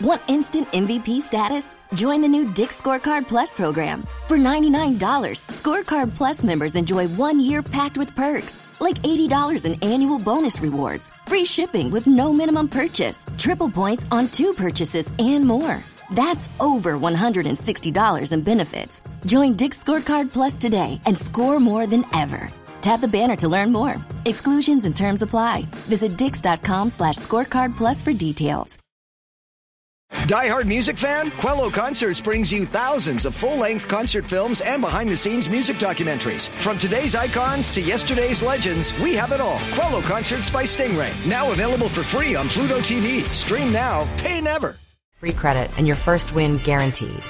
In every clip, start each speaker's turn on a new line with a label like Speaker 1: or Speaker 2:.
Speaker 1: Want instant MVP status? Join the new Dick's Scorecard Plus program. For $99, Scorecard Plus members enjoy 1 year packed with perks, like $80 in annual bonus rewards, free shipping with no minimum purchase, triple points on 2 purchases, and more. That's over $160 in benefits. Join Dick's Scorecard Plus today and score more than ever. Tap the banner to learn more. Exclusions and terms apply. Visit dix.com/scorecard plus for details.
Speaker 2: Die-hard music fan? Quello Concerts brings you thousands of full-length concert films and behind-the-scenes music documentaries. From today's icons to yesterday's legends, we have it all. Quello Concerts by Stingray. Now available for free on Pluto TV. Stream now, pay never.
Speaker 3: Free credit and your first win guaranteed.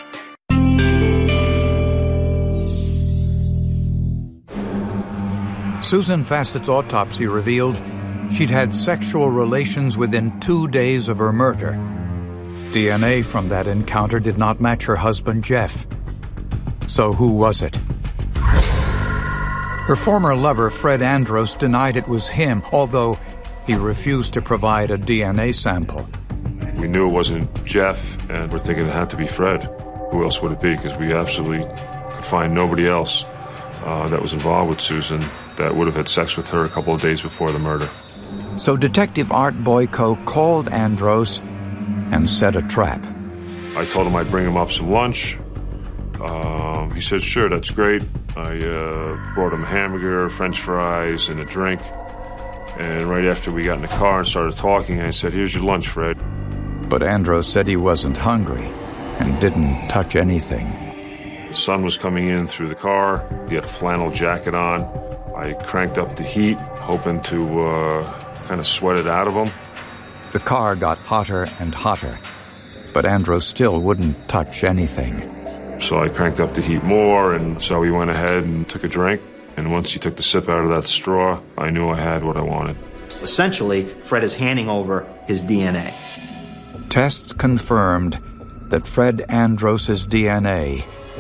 Speaker 4: Susan Fassett's autopsy revealed she'd had sexual relations within 2 days of her murder. DNA from that encounter did not match her husband, Jeff. So who was it? Her former lover, Fred Andros, denied it was him, although he refused to provide a DNA sample.
Speaker 5: We knew it wasn't Jeff, and we're thinking it had to be Fred. Who else would it be? Because we absolutely could find nobody else that was involved with Susan that would have had sex with her a couple of days before the murder.
Speaker 4: So Detective Art Boyko called Andros and set a trap.
Speaker 5: I told him I'd bring him up some lunch. He said, sure, that's great. I brought him a hamburger, French fries, and a drink. And right after we got in the car and started talking, I said, here's your lunch, Fred.
Speaker 4: But Andros said he wasn't hungry and didn't touch anything.
Speaker 5: The sun was coming in through the car. He had a flannel jacket on. I cranked up the heat, hoping to kind of sweat it out of him.
Speaker 4: The car got hotter and hotter, but Andros still wouldn't touch anything.
Speaker 5: So I cranked up the heat more, and so he went ahead and took a drink. And once he took the sip out of that straw, I knew I had what I wanted.
Speaker 6: Essentially, Fred is handing over his DNA.
Speaker 4: Tests confirmed that Fred Andros's DNA